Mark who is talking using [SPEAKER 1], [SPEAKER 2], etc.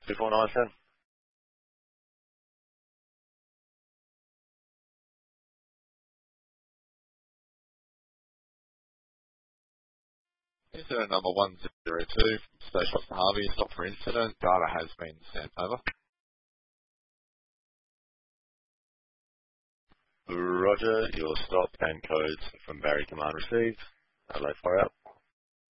[SPEAKER 1] 2497.
[SPEAKER 2] Incident number 102, Station Officer Harvey, stop for incident. Data has been sent over.
[SPEAKER 1] Roger, your stop and codes from Barry Command received. Alert fire up.